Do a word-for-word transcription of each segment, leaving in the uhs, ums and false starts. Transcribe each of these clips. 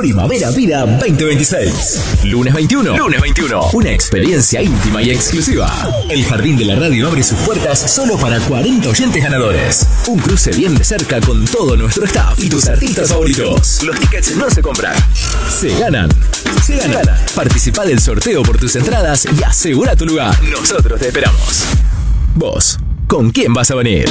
Primavera Vida veinte veintiséis. Lunes veintiuno. Lunes veintiuno. Una experiencia íntima y exclusiva. El Jardín de la Radio abre sus puertas solo para cuarenta oyentes ganadores. Un cruce bien de cerca con todo nuestro staff y tus artistas favoritos. Los tickets no se compran, se ganan. Se ganan. Participa del sorteo por tus entradas y asegura tu lugar. Nosotros te esperamos. Vos, ¿con quién vas a venir?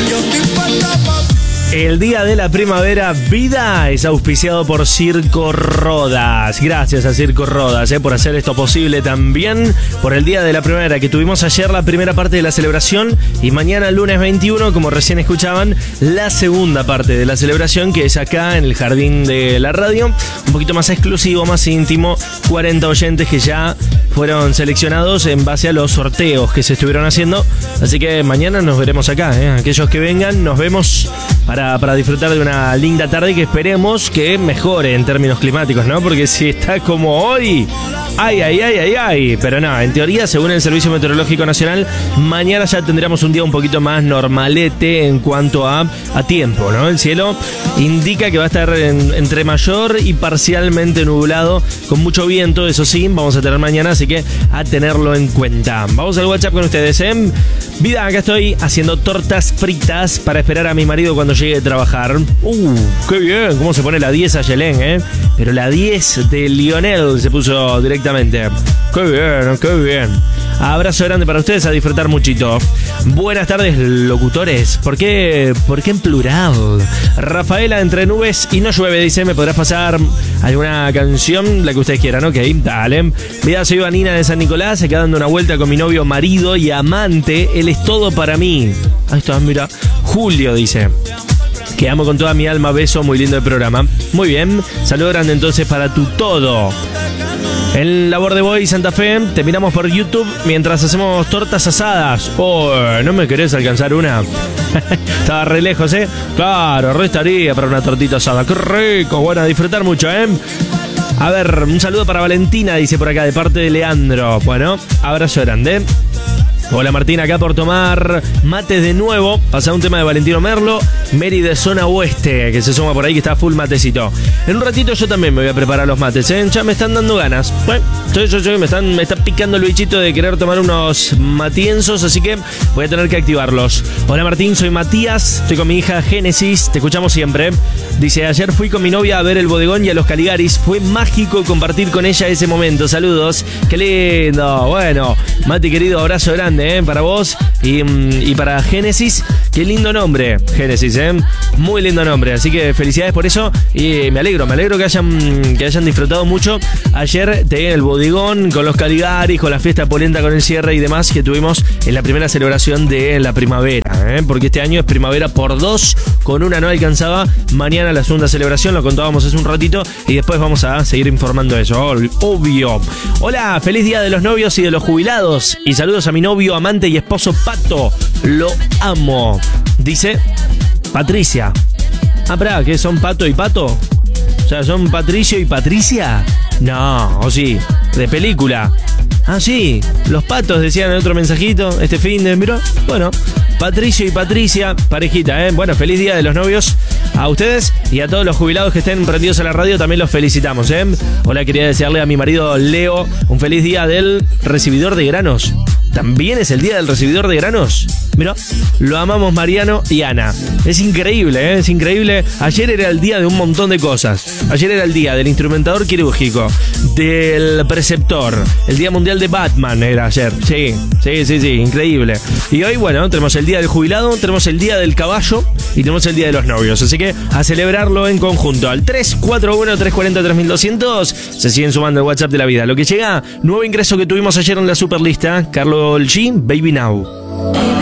El Día de la Primavera Vida es auspiciado por Circo Rodas. Gracias a Circo Rodas eh, por hacer esto posible. También por el Día de la Primavera, que tuvimos ayer la primera parte de la celebración y mañana, lunes veintiuno, como recién escuchaban, la segunda parte de la celebración, que es acá en el Jardín de la Radio. Un poquito más exclusivo, más íntimo. cuarenta oyentes que ya fueron seleccionados en base a los sorteos que se estuvieron haciendo. Así que mañana nos veremos acá. Eh. Aquellos que vengan, nos vemos para Para disfrutar de una linda tarde que esperemos que mejore en términos climáticos, ¿no? Porque si está como hoy, ay, ay, ay, ay, ay. Pero no, en teoría, según el Servicio Meteorológico Nacional, mañana ya tendremos un día un poquito más normalete en cuanto a, a tiempo, ¿no? El cielo indica que va a estar en, entre mayor y parcialmente nublado, con mucho viento, eso sí, vamos a tener mañana, así que a tenerlo en cuenta. Vamos al WhatsApp con ustedes, ¿eh? Vida, acá estoy haciendo tortas fritas para esperar a mi marido cuando llegue de trabajar. Uh, qué bien, cómo se pone la diez a Yelén, ¿eh? Pero la diez de Lionel se puso directamente. Qué bien, qué bien. Abrazo grande para ustedes, a disfrutar muchito. Buenas tardes, locutores. ¿Por qué, por qué en plural? Rafaela, entre nubes y no llueve, dice, ¿me podrás pasar alguna canción? La que ustedes quieran, ok, dale. Vida, soy Vanina de San Nicolás, acá dando una vuelta con mi novio, marido y amante. Él es todo para mí. Ahí está, mira. Julio dice: que amo con toda mi alma, beso, muy lindo el programa. Muy bien, saludo grande entonces para tu todo. En Labor de Boy, Santa Fe, te miramos por YouTube mientras hacemos tortas asadas. Oh, ¿no me querés alcanzar una? Estaba re lejos, ¿eh? Claro, re estaría para una tortita asada. Qué rico, bueno, a disfrutar mucho, ¿eh? A ver, un saludo para Valentina, dice por acá, de parte de Leandro. Bueno, abrazo grande. Hola Martín, acá por tomar mates de nuevo. Pasa un tema de Valentino Merlo, Mary de Zona Oeste, que se suma por ahí, que está full matecito. En un ratito yo también me voy a preparar los mates, ¿eh? Ya me están dando ganas. Bueno, yo, yo, yo, me, están, me está picando el bichito de querer tomar unos matienzos, así que voy a tener que activarlos. Hola Martín, soy Matías, estoy con mi hija Génesis, te escuchamos siempre. Dice, ayer fui con mi novia a ver el bodegón y a los Caligaris. Fue mágico compartir con ella ese momento. Saludos, qué lindo. Bueno, Mati querido, abrazo grande. ¿Eh? Para vos y, y para Génesis. Qué lindo nombre, Génesis, ¿eh? Muy lindo nombre, así que felicidades por eso. Y me alegro, me alegro que hayan, que hayan disfrutado mucho ayer de el bodegón con los Caligaris, con la fiesta polenta con el cierre y demás que tuvimos en la primera celebración de la primavera, ¿eh? Porque este año es primavera por dos, con una no alcanzaba. Mañana la segunda celebración, lo contábamos hace un ratito y después vamos a seguir informando eso, obvio. Hola, feliz día de los novios y de los jubilados y saludos a mi novio, amante y esposo Pato, lo amo, dice Patricia. Ah, pará, ¿qué son Pato y Pato? O sea, ¿son Patricio y Patricia? No, o sí, de película. Ah, sí, los patos decían en otro mensajito, este fin de, miró, bueno, Patricio y Patricia, parejita, ¿eh? Bueno, feliz día de los novios a ustedes y a todos los jubilados que estén prendidos a la radio, también los felicitamos, ¿eh? Hola, quería desearle a mi marido Leo un feliz día del recibidor de granos. ¿También es el día del recibidor de granos? Mirá, lo amamos Mariano y Ana. Es increíble, ¿eh? Es increíble. Ayer era el día de un montón de cosas. Ayer era el día del instrumentador quirúrgico, del preceptor, el día mundial de Batman era ayer. Sí, sí, sí, sí, increíble. Y hoy, bueno, tenemos el día del jubilado, tenemos el día del caballo y tenemos el día de los novios. Así que a celebrarlo en conjunto. Al tres cuatro uno, tres cuatro cero, tres mil doscientos se siguen sumando el WhatsApp de la vida. Lo que llega, nuevo ingreso que tuvimos ayer en la Superlista, Carlos G, Baby Now.